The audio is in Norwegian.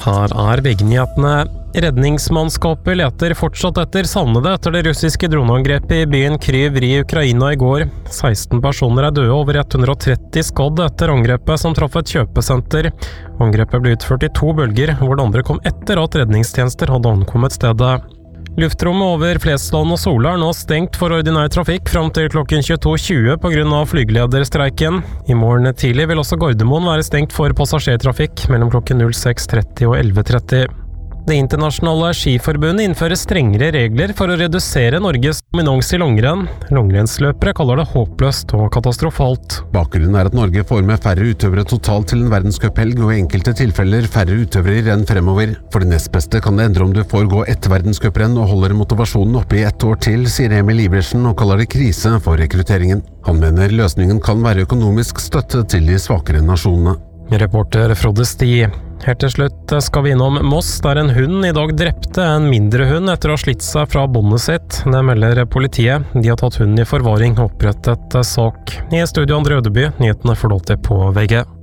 Her VG-nyhetene. Redningsmannskapet leter fortsatt etter savnede etter det russiske droneangrepet i byen Kryv i Ukraina i går. 16 personer døde, over 130 skadd etter angrepet som traff et kjøpesenter. Angrepet ble utført i 2 bølger, hvor det andre kom etter at redningstjenester hadde ankommet stedet. Luftrommet over Flesland og Sola nå stengt for ordinær trafikk fram til klokken 22.20 på grunn av flygelederstreiken. I morgen tidlig vil også Gardermoen være stengt for passasjertrafikk mellom klokken 06.30 og 11.30. Det internasjonale skiforbundet innfører strengere regler for å redusere Norges dominans i langrenn. Langrennsløpere kaller det håpløst og katastrofalt. Bakgrunnen at Norge får med færre utøvere totalt til en verdenscuphelg og i enkelte tilfeller færre utøvere i renn fremover. For det nest beste kan det endre om du får gå ett verdenscuprenn og holder motivasjonen oppe i 1 år til, sier Emil Iversen og kaller det krise for rekrutteringen. Han mener løsningen kan være økonomisk støtte til de svakere nasjonene. Reporter Frode Sti. Helt til slutt skal vi innom Moss, der en hund i dag drepte en mindre hund etter å ha slitt seg fra bondet sitt. Det melder politiet. De har tatt hunden i forvaring og opprettet sak. I studio Andre Ødeby, nyhetene får lov til på VG.